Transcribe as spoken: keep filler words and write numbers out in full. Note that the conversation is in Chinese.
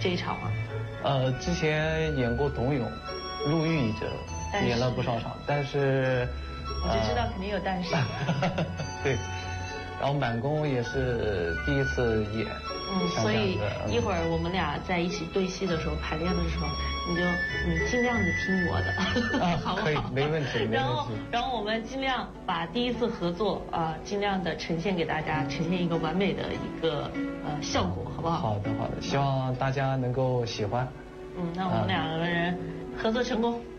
这一场吗？ 呃，之前演过董永、入狱者，演了不少场，但是我就知道肯定有但是。 对，然后满宫也是第一次演。 嗯，所以一会儿我们俩在一起对戏的时候，排练的时候，你就你尽量的听我的， 啊、 好不好？ 可以，没问题，没问题。 然后，然后我们尽量把第一次合作啊、呃，尽量的呈现给大家，呈现一个完美的一个呃效果，好不好？ 好的，好的，希望大家能够喜欢。 嗯，那我们两个人合作成功。